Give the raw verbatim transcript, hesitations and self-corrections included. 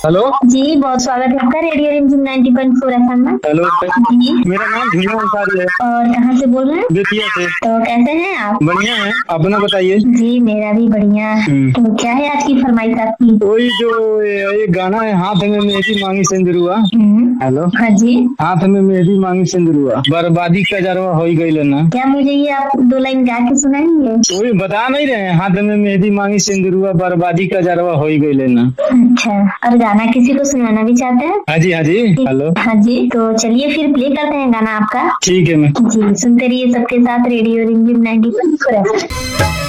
Hello जी, बहुत स्वागत है आपका रेडियो रिमझिम नाइंटी पॉइंट फोर एफएम में। हेलो जी, मेरा नाम धीमा अंसारी है। और कहाँ से बोल रहे हैं? बेतिया से। तो कैसे हैं आप? बढ़िया है, अपना बताइए। जी, मेरा भी बढ़िया। हम्म। तो क्या है आज की फरमाइश आपकी? वही जो ये ये गाना है, हाथ में मेहंदी मांगी सिंदूरवा। हम्म, हेलो, हाँ जी, हाथ में मेहंदी मांगी सिंदूरवा, बर्बादी का जरवा हो ही गई ना। क्या मुझे ये आप दो लाइन गा के सुनाएंगे? वही बता नहीं रहे हैं, हाथ में मेहंदी मांगी सिंदूरवा, बर्बादी का जरवा हो ही गई ना। अच्छा, और गाना किसी को सुनाना भी चाहते हैं? हाँ जी हाँ जी। हेलो, हाँ जी, तो चलिए फिर प्ले करते हैं गाना आपका। ठीक है मैं जी, सुनते रहिए सबके साथ रेडियो रिमझिम नाइंटी पॉइंट फोर एफएम।